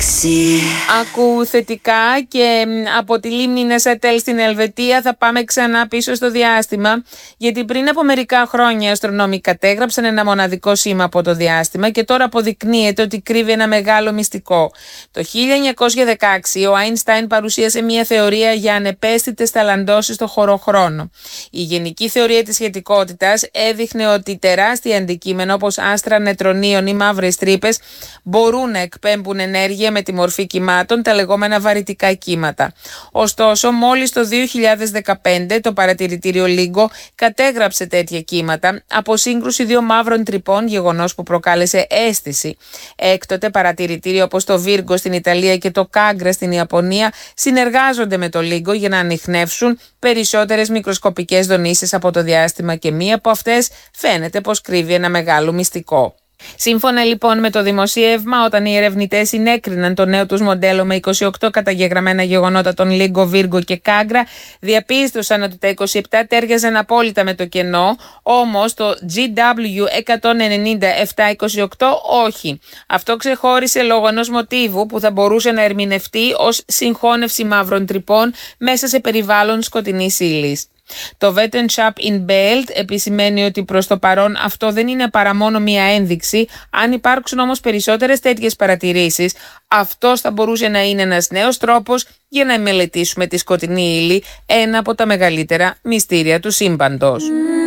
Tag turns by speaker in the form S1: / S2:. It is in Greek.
S1: Ακού θετικά και από τη λίμνη Νεσατέλ στην Ελβετία θα πάμε ξανά πίσω στο διάστημα, γιατί πριν από μερικά χρόνια οι αστρονόμοι κατέγραψαν ένα μοναδικό σήμα από το διάστημα και τώρα αποδεικνύεται ότι κρύβει ένα μεγάλο μυστικό. Το 1916 ο Άινστάιν παρουσίασε μια θεωρία για ανεπαίσθητες ταλαντώσεις στο χωροχρόνο. Η γενική θεωρία της σχετικότητας έδειχνε ότι τεράστια αντικείμενα όπως άστρα νετρονίων ή μαύρες τρύπες μπορούν να εκπέμπουν ενέργεια με τη μορφή κυμάτων, τα λεγόμενα βαρυτικά κύματα. Ωστόσο, μόλις το 2015 το παρατηρητήριο LIGO κατέγραψε τέτοια κύματα από σύγκρουση δύο μαύρων τρυπών, γεγονός που προκάλεσε αίσθηση. Έκτοτε παρατηρητήρια όπως το Virgo στην Ιταλία και το Kagra στην Ιαπωνία συνεργάζονται με το LIGO για να ανιχνεύσουν περισσότερες μικροσκοπικές δονήσεις από το διάστημα και μία από αυτές φαίνεται πως κρύβει ένα μεγάλο μυστικό. Σύμφωνα λοιπόν με το δημοσίευμα, όταν οι ερευνητές συνέκριναν το νέο τους μοντέλο με 28 καταγεγραμμένα γεγονότα των LIGO, Virgo και Kagra, διαπίστωσαν ότι τα 27 τέριαζαν απόλυτα με το κενό, όμως το GW190728 όχι. Αυτό ξεχώρισε λόγω ενός μοτίβου που θα μπορούσε να ερμηνευτεί ως συγχώνευση μαύρων τρυπών μέσα σε περιβάλλον σκοτεινής ύλης. Το Wetenschaft in Bild επισημαίνει ότι προς το παρόν αυτό δεν είναι παρά μόνο μία ένδειξη. Αν υπάρξουν όμως περισσότερες τέτοιες παρατηρήσεις, αυτός θα μπορούσε να είναι ένας νέος τρόπος για να μελετήσουμε τη σκοτεινή ύλη, ένα από τα μεγαλύτερα μυστήρια του σύμπαντος.